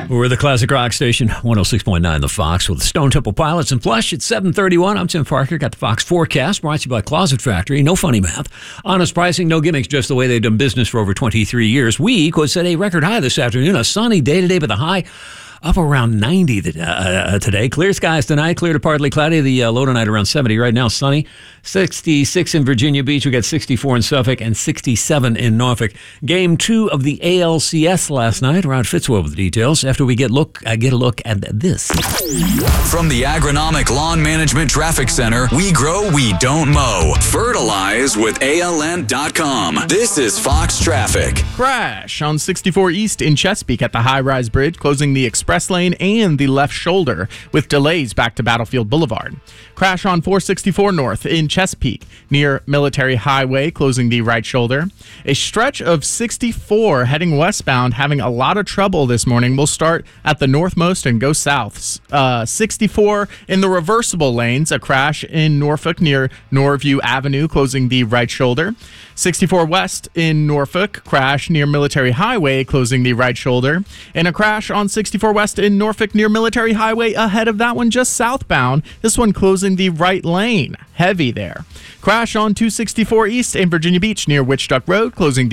We're the classic rock station, 106.9 The Fox, with Stone Temple Pilots and Plush at 7:31. I'm Tim Parker. Got the Fox forecast brought to you by Closet Factory. No funny math. Honest pricing, no gimmicks, just the way they've done business for over 23 years. We could set a record high this afternoon. A sunny day today, but the high up around 90 today. Clear skies tonight, clear to partly cloudy. The low tonight around 70. Right now, sunny. 66 in Virginia Beach. We got 64 in Suffolk and 67 in Norfolk. Game 2 of the ALCS last night. Rod Fitzwell with the details. After we get a look at this. From the Agronomic Lawn Management Traffic Center, we grow, we don't mow. Fertilize with ALN.com. This is Fox Traffic. Crash on 64 East in Chesapeake at the high-rise bridge, closing the express lane and the left shoulder with delays back to Battlefield Boulevard. Crash on 464 North in Chesapeake near Military Highway, closing the right shoulder. A stretch of 64 heading westbound having a lot of trouble this morning. We'll start at the northmost and go south. 64 in the reversible lanes, a crash in Norfolk near Norview Avenue, closing the right shoulder. 64 west in Norfolk, crash near Military Highway, closing the right shoulder. And a crash on 64 west in Norfolk near Military Highway ahead of that one just southbound. This one closing the right lane. Heavy there. Crash on 264 east in Virginia Beach near Witch Duck Road, closing the